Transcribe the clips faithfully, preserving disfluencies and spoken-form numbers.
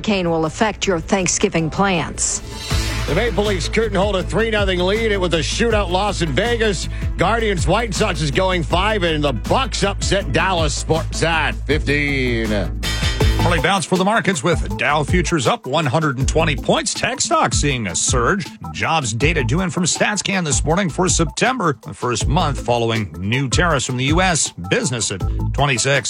hurricane will affect your Thanksgiving plans. The Maple Leafs couldn't hold a three nothing lead. It was a shootout loss in Vegas. Guardians White Sox is going five, and the Bucks upset Dallas Sportsat fifteen. Early bounce for the markets with Dow futures up one hundred twenty points. Tech stocks seeing a surge. Jobs data due in from StatsCan this morning for September, the first month following new tariffs from the U S. Business at twenty-six.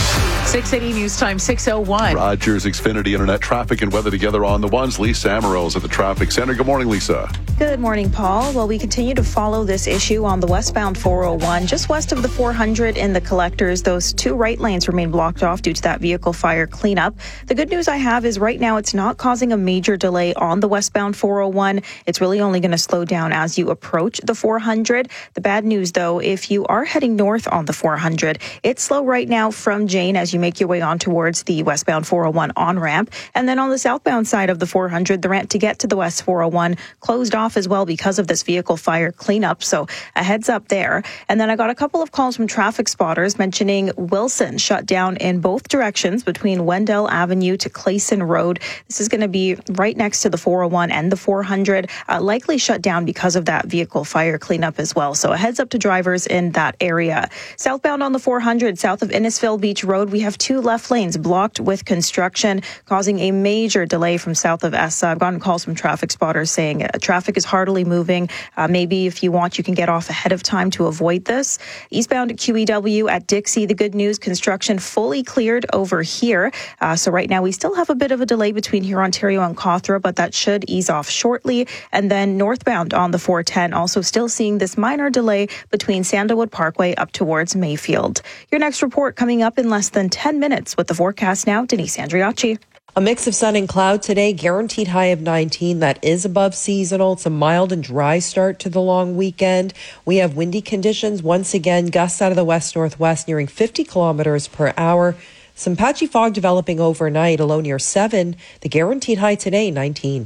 six eighty News Time, six oh one. Rogers Xfinity Internet traffic and weather together on the ones. Lisa Amaril's at the traffic center. Good morning, Lisa. Good morning, Paul. Well, we continue to follow this issue on the westbound four oh one, just west of the four hundred in the collectors. Those two right lanes remain blocked off due to that vehicle fire cleanup. The good news I have is right now it's not causing a major delay on the westbound four oh one. It's really only going to slow down as you approach the four hundred. The bad news, though, if you are heading north on the four hundred, it's slow right now from Jane as you make your way on towards the westbound four oh one on-ramp. And then on the southbound side of the four hundred, the ramp to get to the west four oh one closed off as well because of this vehicle fire cleanup. So a heads up there. And then I got a couple of calls from traffic spotters mentioning Wilson shut down in both directions between Wendell Avenue to Clayson Road. This is going to be right next to the four oh one and the four hundred, uh, likely shut down because of that vehicle fire cleanup as well. So a heads up to drivers in that area. Southbound on the four hundred, south of Innisfil Beach Road, we have two left lanes blocked with construction, causing a major delay from south of Essa. I've gotten calls from traffic spotters saying uh, traffic is hardly moving. Uh, maybe if you want, you can get off ahead of time to avoid this. Eastbound at Q E W at Dixie, the good news, construction fully cleared over here. Uh, so right now we still have a bit of a delay between here, Ontario and Cawthra, but that should ease off shortly. And then northbound on the four ten, also still seeing this minor delay between Sandalwood Parkway up towards Mayfield. Your next report coming up in less than ten minutes with the forecast now. Denise Andriacci. A mix of sun and cloud today, guaranteed high of nineteen. That is above seasonal. It's a mild and dry start to the long weekend. We have windy conditions. Once again, gusts out of the west-northwest nearing fifty kilometers per hour. Some patchy fog developing overnight, a low near seven. The guaranteed high today, nineteen.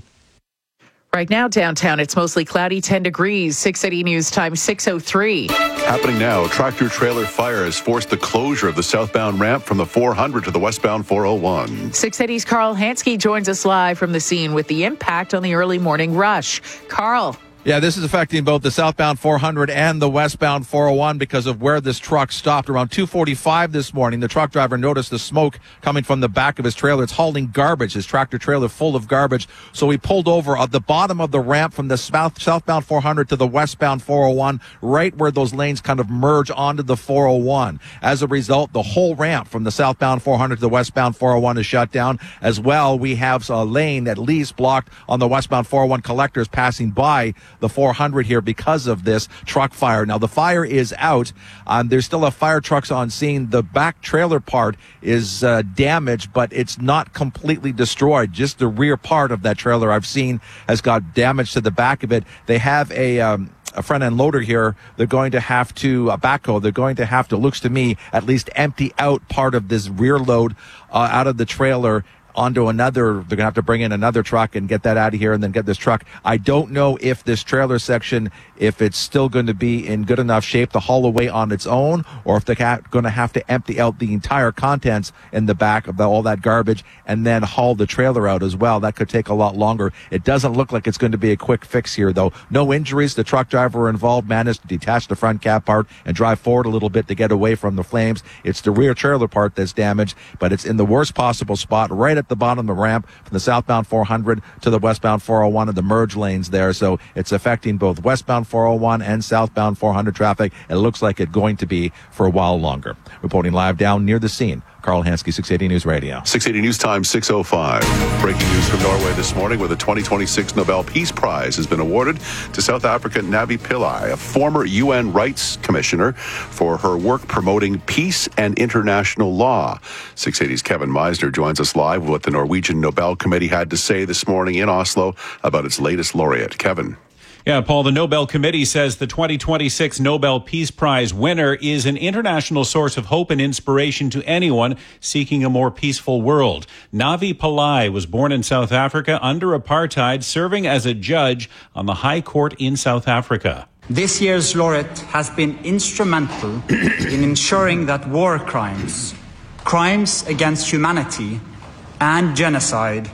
Right now, downtown, it's mostly cloudy, ten degrees. six eighty News Time, six oh three. Happening now, tractor-trailer fire has forced the closure of the southbound ramp from the four hundred to the westbound four oh one. six eighty's Carl Hansky joins us live from the scene with the impact on the early morning rush. Carl. Yeah, this is affecting both the southbound four hundred and the westbound four oh one because of where this truck stopped. Around two forty-five this morning, the truck driver noticed the smoke coming from the back of his trailer. It's hauling garbage, his tractor trailer full of garbage. So he pulled over at the bottom of the ramp from the south, southbound four hundred to the westbound four oh one, right where those lanes kind of merge onto the four oh one. As a result, the whole ramp from the southbound four hundred to the westbound four oh one is shut down. As well, we have a lane at least blocked on the westbound four oh one collectors passing by the four hundred here because of this truck fire. Now, the fire is out. Um, there's still a fire trucks on scene. The back trailer part is uh, damaged, but it's not completely destroyed. Just the rear part of that trailer I've seen has got damage to the back of it. They have a... Um, a front end loader here. They're going to have to, a backhoe, they're going to have to, looks to me, at least empty out part of this rear load uh, out of the trailer onto another. They're going to have to bring in another truck and get that out of here and then get this truck. I don't know if this trailer section, if it's still going to be in good enough shape to haul away on its own, or if they're ha- going to have to empty out the entire contents in the back of the, all that garbage and then haul the trailer out as well. That could take a lot longer. It doesn't look like it's going to be a quick fix here, though. No injuries. The truck driver involved managed to detach the front cab part and drive forward a little bit to get away from the flames. It's the rear trailer part that's damaged, but it's in the worst possible spot, right at the bottom of the ramp from the southbound four hundred to the westbound four oh one and the merge lanes there. So it's affecting both westbound four oh one and southbound four hundred traffic. It looks like it's going to be for a while longer. Reporting live down near the scene, Carl Hansky, six eighty News Radio. six eighty News Time, six oh five. Breaking news from Norway this morning, where the twenty twenty-six Nobel Peace Prize has been awarded to South African Navi Pillay, a former U N Rights Commissioner, for her work promoting peace and international law. six eighty's Kevin Meisner joins us live with what the Norwegian Nobel Committee had to say this morning in Oslo about its latest laureate. Kevin. Yeah, Paul, the Nobel Committee says the twenty twenty-six Nobel Peace Prize winner is an international source of hope and inspiration to anyone seeking a more peaceful world. Navi Pillay was born in South Africa under apartheid, serving as a judge on the High Court in South Africa. This year's laureate has been instrumental in ensuring that war crimes, crimes against humanity, and genocide